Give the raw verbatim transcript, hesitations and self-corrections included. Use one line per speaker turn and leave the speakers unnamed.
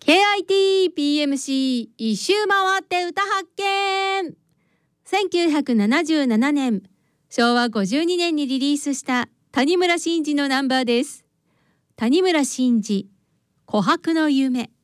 ケーアイティーピーエムシー 一周回って歌発見。せんきゅうひゃくななじゅうななねん、しょうわごじゅうにねんにリリースした谷村新司のナンバーです。谷村新司、琥珀の夢。